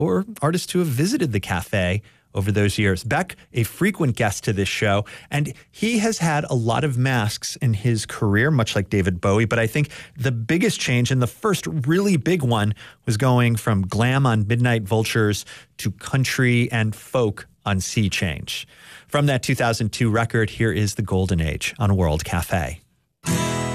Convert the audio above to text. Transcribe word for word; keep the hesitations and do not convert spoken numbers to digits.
or artists who have visited the cafe over those years. Beck, a frequent guest to this show, and he has had a lot of masks in his career, much like David Bowie. But I think the biggest change, and the first really big one, was going from glam on Midnight Vultures to country and folk on Sea Change. From that two thousand two record, here is The Golden Age on World Cafe.